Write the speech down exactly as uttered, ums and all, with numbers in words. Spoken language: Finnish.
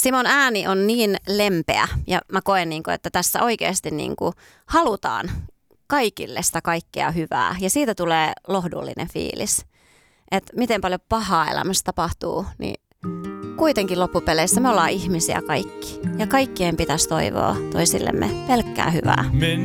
Simon ääni on niin lempeä ja mä koen, niin kuin, että tässä oikeasti niin kuin halutaan kaikille sitä kaikkea hyvää ja siitä tulee lohdullinen fiilis. Että miten paljon pahaa elämässä tapahtuu, niin kuitenkin loppupeleissä me ollaan ihmisiä kaikki ja kaikkien pitäisi toivoa toisillemme pelkkää hyvää.